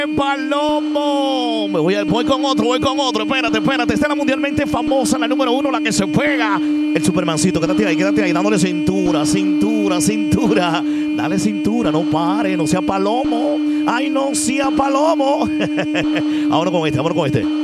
Palomo. Voy con otro. Espérate. Esta es la mundialmente famosa, la número 1, la que se pega. El Supermancito, quédate ahí, dándole cintura. Dale cintura, no pare, no sea palomo. Ay, no sea palomo. Vámonos con este.